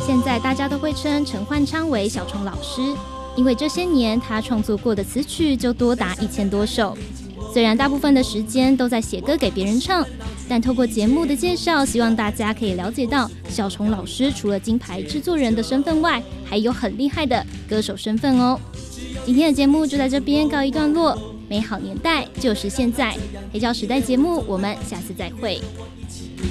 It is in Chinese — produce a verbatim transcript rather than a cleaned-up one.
现在大家都会称陈焕昌为小虫老师，因为这些年他创作过的词曲就多达一千多首。虽然大部分的时间都在写歌给别人唱，但透过节目的介绍，希望大家可以了解到小虫老师除了金牌制作人的身份外，还有很厉害的歌手身份哦。今天的节目就在这边告一段落，美好年代就是现在，黑胶时代节目我们下次再会。